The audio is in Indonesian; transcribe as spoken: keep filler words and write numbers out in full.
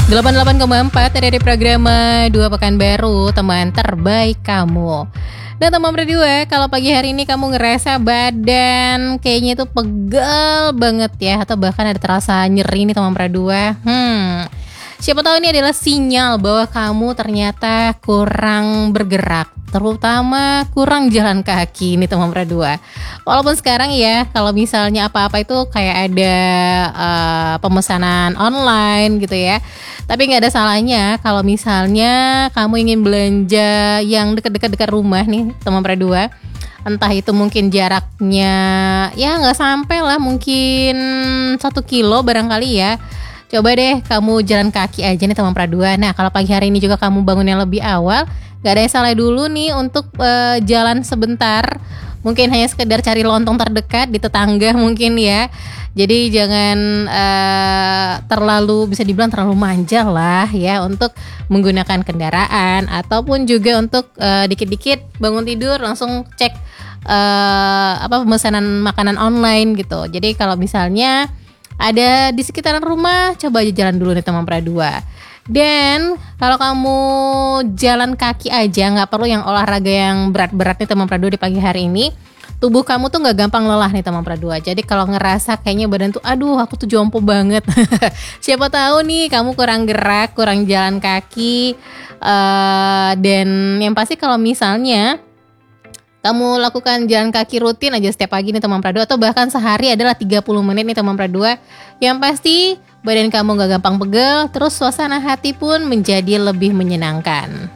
delapan puluh delapan koma empat dari Programa dua Pekanbaru, teman terbaik kamu. Dan teman berdua, kalau pagi hari ini kamu ngerasa badan kayaknya itu pegel banget ya, atau bahkan ada terasa nyeri nih teman berdua, hmm, siapa tahu ini adalah sinyal bahwa kamu ternyata kurang bergerak, terutama kurang jalan kaki nih teman berdua. Walaupun sekarang ya, kalau misalnya apa-apa itu kayak ada uh, pemesanan online gitu ya, tapi nggak ada salahnya kalau misalnya kamu ingin belanja yang dekat-dekat dekat rumah nih teman berdua. Entah itu mungkin jaraknya ya nggak sampai lah, mungkin satu kilo barangkali ya. Coba deh kamu jalan kaki aja nih teman pradua. Nah kalau pagi hari ini juga kamu bangunnya lebih awal, gak ada yang salah dulu nih untuk uh, jalan sebentar. Mungkin hanya sekedar cari lontong terdekat di tetangga mungkin ya. Jadi jangan uh, terlalu, bisa dibilang terlalu manja lah ya untuk menggunakan kendaraan. Ataupun juga untuk uh, dikit-dikit bangun tidur langsung cek uh, apa pemesanan makanan online gitu. Jadi kalau misalnya ada di sekitaran rumah, coba aja jalan dulu nih teman pradua. Dan kalau kamu jalan kaki aja, nggak perlu yang olahraga yang berat-berat nih teman pradua di pagi hari ini. Tubuh kamu tuh nggak gampang lelah nih teman pradua. Jadi kalau ngerasa kayaknya badan tuh, aduh aku tuh jompo banget. Siapa tahu nih kamu kurang gerak, kurang jalan kaki. Uh, dan yang pasti kalau misalnya kamu lakukan jalan kaki rutin aja setiap pagi nih teman pradua, atau bahkan sehari adalah tiga puluh menit nih teman pradua, yang pasti badan kamu gak gampang pegel, terus suasana hati pun menjadi lebih menyenangkan.